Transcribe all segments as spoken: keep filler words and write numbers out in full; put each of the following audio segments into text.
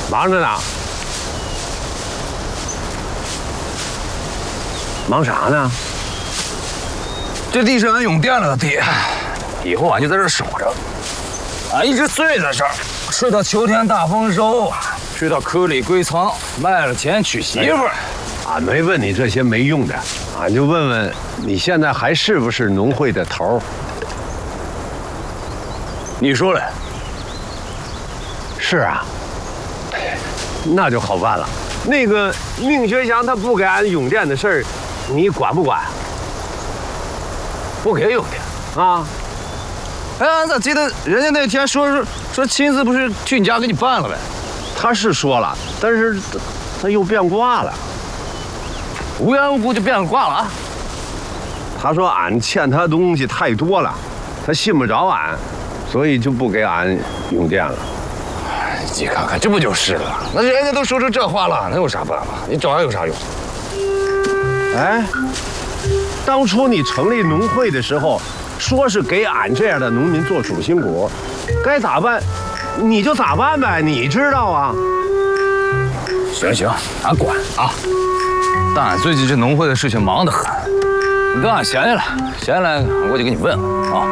忙着呢。忙啥呢？ 这地是俺用电了的地，以后俺就在这守着。俺一直睡在这儿，睡到秋天大丰收，睡到壳里归藏，卖了钱娶媳妇儿。 俺没问你这些没用的，俺就问问你现在还是不是农会的头？ 你说嘞？ 是啊，那就好办了。那个宁学祥他不给俺永电的事儿，你管不管？ 不给永电啊？ 哎，俺咋记得人家那天说说说亲自不是去你家给你办了呗？ 他是说了，但是他又变卦了， 无缘无故就变了卦了啊？ 他说俺欠他东西太多了，他信不着俺，所以就不给俺永电了。 你看看，这不就是了？那人家都说出这话了，那有啥办法？你找俺有啥用？ 哎，当初你成立农会的时候，说是给俺这样的农民做主心骨，该咋办你就咋办呗，你知道啊。 行行，俺管啊。但俺最近这农会的事情忙得很，你等俺闲下来，闲下来我就给你问啊。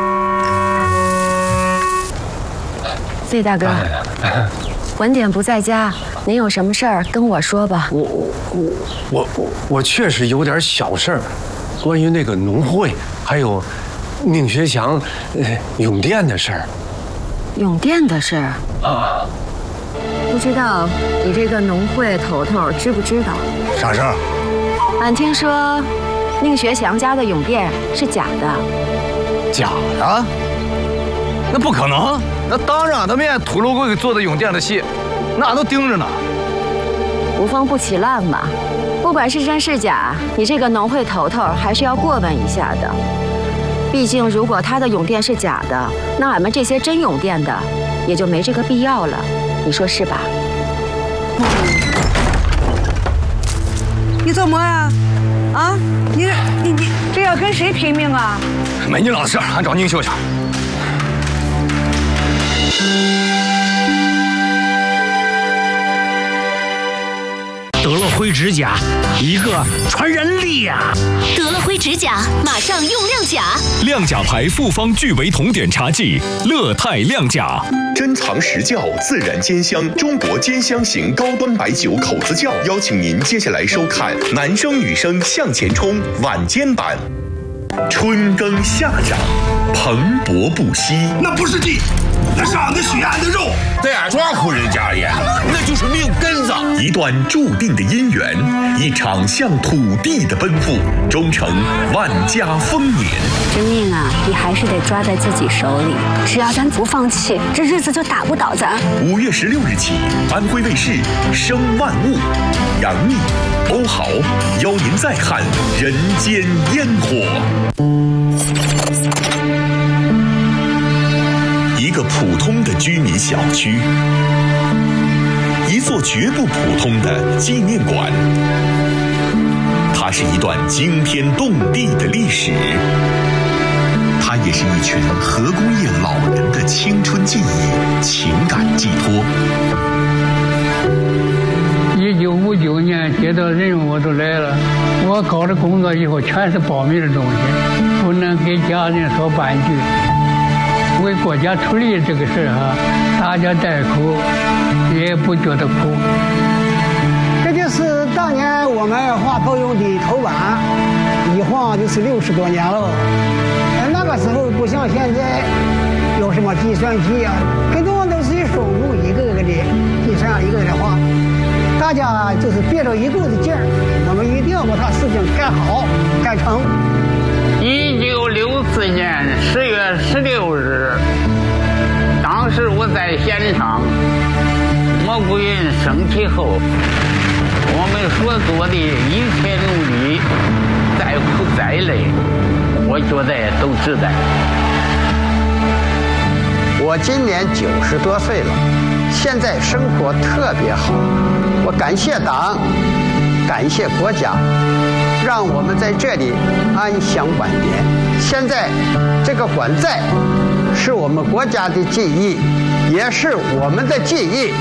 Z大哥，文典不在家，您有什么事儿跟我说吧。 我我我我我确实有点小事儿，关于那个农会，还有宁学祥、呃、永电的事儿。 永电的事儿啊？不知道你这个农会头头知不知道？ 啥事儿？ 俺听说宁学祥家的永电是假的。 假的？那不可能！那当着俺的面土楼给做的永电的戏，那俺都盯着呢。 无风不起浪嘛，不管是真是假，你这个农会头头还是要过问一下的。毕竟，如果他的永电是假的，那俺们这些真永电的也就没这个必要了。你说是吧？ 你怎么呀？啊，你你你这要跟谁拼命啊？ 没你老的事，俺找宁秀去。 得了灰指甲，一个传人力呀、啊！ 得了灰指甲，马上用亮甲。 亮甲牌复方聚维酮点茶剂，乐泰亮甲。 珍藏实窖，自然兼香，中国兼香型高端白酒口子窖。邀请您接下来收看男生女生向前冲晚间版。春耕夏长，蓬勃不息。 那不是地，那是俺的血，俺的肉。 在俺抓苦人家里，那就是命根子。 一段注定的姻缘，一场向土地的奔赴，终成万家丰年。 这命啊，你还是得抓在自己手里。只要咱不放弃，这日子就打不倒咱。 五月十六日起，安徽卫视《生万物》，杨幂、欧豪邀您再看人间烟火。一个普通的居民小区，一座绝不普通的纪念馆，它是一段惊天动地的历史，它也是一群核工业老人的青春记忆、情感寄托。 一九五九年接到任务我就来了，我搞的工作以后全是保密的东西，不能给家人说半句。为国家出力这个事儿哈，大家带苦也不觉得苦。 这就是当年我们画头用的头版，一晃就是六十多年了。那个时候不像现在有什么计算机啊，很多都是手工一个个的计算一个个的画。大家就是憋着一肚子劲儿，我们一定要把它事情干好干成。 一九六四年十月十六日，当时我在现场，蘑菇云升起后，我们所做的一切努力，再苦再累，我觉得都值得。 我今年九十多岁了，现在生活特别好，我感谢党，感谢国家，让我们在这里安享晚年。现在这个馆在是我们国家的记忆，也是我们的记忆。